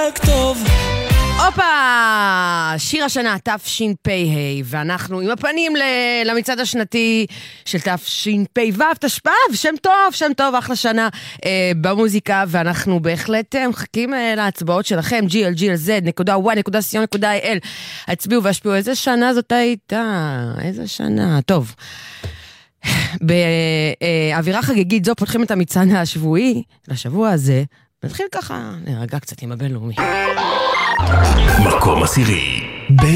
רק טוב. אופה, שיר השנה תשפ"ה, ואנחנו עם הפנים למצעד השנתי של תשפ"ו, תשפ"ו, שם טוב, אחלה שנה במוזיקה, ואנחנו בהחלט מחכים להצבעות שלכם, glz.y.co.il, הצביעו והשפיעו, איזה שנה זאת הייתה, איזה שנה, טוב. באווירה חגיגית זו פותחים את המצעד השבועי לשבוע הזה, נתחיל ככה, נרגע קצת עם הבינלאומי. מקום עשירי.